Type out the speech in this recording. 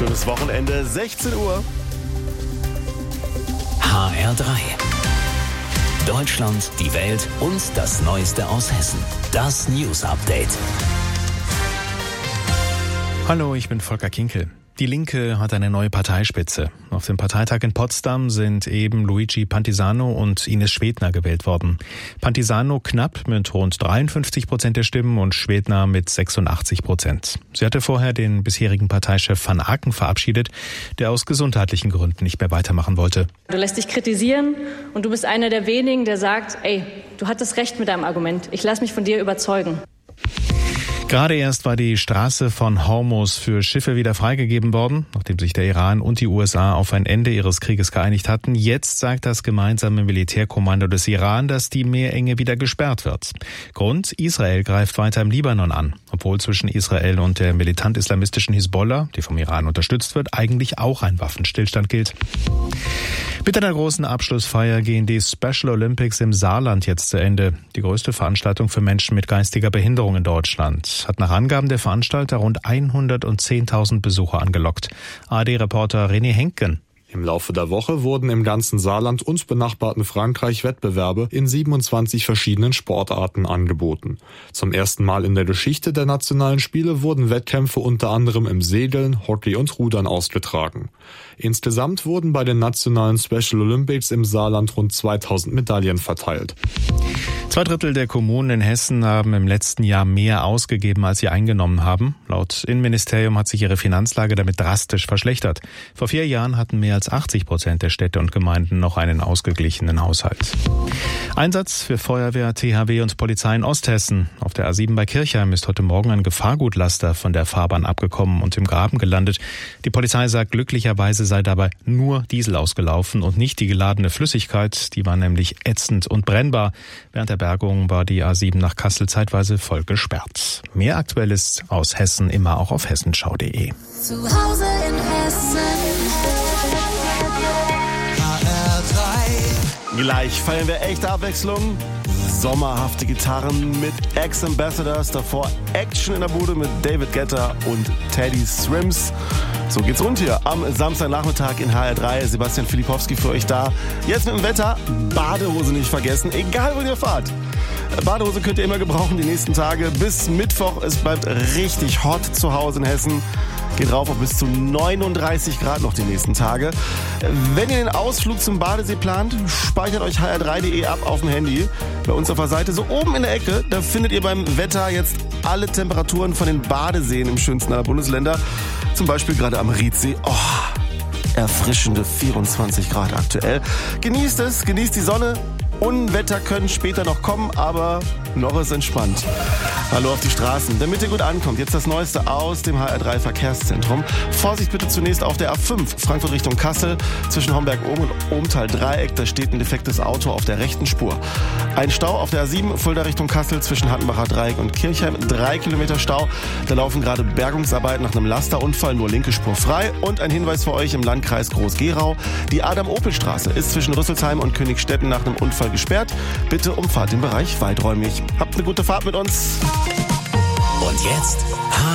Schönes Wochenende, 16 Uhr. HR3. Deutschland, die Welt und das Neueste aus Hessen. Das News Update. Hallo, ich bin Volker Kinkel. Die Linke hat eine neue Parteispitze. Auf dem Parteitag in Potsdam sind eben Luigi Pantisano und Ines Schwedner gewählt worden. Pantisano knapp mit rund 53% der Stimmen und Schwedner mit 86%. Sie hatte vorher den bisherigen Parteichef Van Aken verabschiedet, der aus gesundheitlichen Gründen nicht mehr weitermachen wollte. Du lässt dich kritisieren und du bist einer der wenigen, der sagt, du hattest recht mit deinem Argument. Ich lasse mich von dir überzeugen. Gerade erst war die Straße von Hormuz für Schiffe wieder freigegeben worden, nachdem sich der Iran und die USA auf ein Ende ihres Krieges geeinigt hatten. Jetzt sagt das gemeinsame Militärkommando des Iran, dass die Meerenge wieder gesperrt wird. Grund: Israel greift weiter im Libanon an, obwohl zwischen Israel und der militant-islamistischen Hisbollah, die vom Iran unterstützt wird, eigentlich auch ein Waffenstillstand gilt. Mit einer großen Abschlussfeier gehen die Special Olympics im Saarland jetzt zu Ende. Die größte Veranstaltung für Menschen mit geistiger Behinderung in Deutschland hat nach Angaben der Veranstalter rund 110.000 Besucher angelockt. ARD-Reporter René Henken. Im Laufe der Woche wurden im ganzen Saarland und benachbarten Frankreich Wettbewerbe in 27 verschiedenen Sportarten angeboten. Zum ersten Mal in der Geschichte der nationalen Spiele wurden Wettkämpfe unter anderem im Segeln, Hockey und Rudern ausgetragen. Insgesamt wurden bei den nationalen Special Olympics im Saarland rund 2000 Medaillen verteilt. 2/3 der Kommunen in Hessen haben im letzten Jahr mehr ausgegeben, als sie eingenommen haben. Laut Innenministerium hat sich ihre Finanzlage damit drastisch verschlechtert. Vor 4 Jahren hatten mehr als 80% der Städte und Gemeinden noch einen ausgeglichenen Haushalt. Einsatz für Feuerwehr, THW und Polizei in Osthessen. Auf der A7 bei Kirchheim ist heute Morgen ein Gefahrgutlaster von der Fahrbahn abgekommen und im Graben gelandet. Die Polizei sagt, glücklicherweise sei dabei nur Diesel ausgelaufen und nicht die geladene Flüssigkeit. Die war nämlich ätzend und brennbar. Während der Bergung war die A7 nach Kassel zeitweise voll gesperrt. Mehr Aktuelles aus Hessen immer auch auf hessenschau.de. Zu Hause in Hessen. Gleich feiern wir echte Abwechslung. Sommerhafte Gitarren mit Ex-Ambassadors, davor Action in der Bude mit David Guetta und Teddy Swims. So geht's rund hier am Samstagnachmittag in HR3. Sebastian Filipowski für euch da. Jetzt mit dem Wetter, Badehose nicht vergessen, egal wo ihr fahrt. Badehose könnt ihr immer gebrauchen die nächsten Tage bis Mittwoch. Es bleibt richtig hot zu Hause in Hessen. Geht rauf auf bis zu 39 Grad noch die nächsten Tage. Wenn ihr den Ausflug zum Badesee plant, speichert euch hr3.de ab auf dem Handy. Bei uns auf der Seite, so oben in der Ecke, da findet ihr beim Wetter jetzt alle Temperaturen von den Badeseen im schönsten aller Bundesländer. Zum Beispiel gerade am Riedsee. Erfrischende 24 Grad aktuell. Genießt es, genießt die Sonne. Unwetter können später noch kommen, aber noch ist entspannt. Hallo auf die Straßen, damit ihr gut ankommt. Jetzt das Neueste aus dem HR3 Verkehrszentrum. Vorsicht bitte zunächst auf der A5, Frankfurt Richtung Kassel. Zwischen Homberg-Ohm und Ohmtal-Dreieck, da steht ein defektes Auto auf der rechten Spur. Ein Stau auf der A7, Fulda Richtung Kassel, zwischen Hattenbacher Dreieck und Kirchheim. 3 Kilometer Stau. Da laufen gerade Bergungsarbeiten nach einem Lasterunfall, nur linke Spur frei. Und ein Hinweis für euch im Landkreis Groß-Gerau. Die Adam-Opel-Straße ist zwischen Rüsselsheim und Königstetten nach einem Unfall gesperrt. Bitte umfahrt den Bereich weiträumig. Habt eine gute Fahrt mit uns. Und jetzt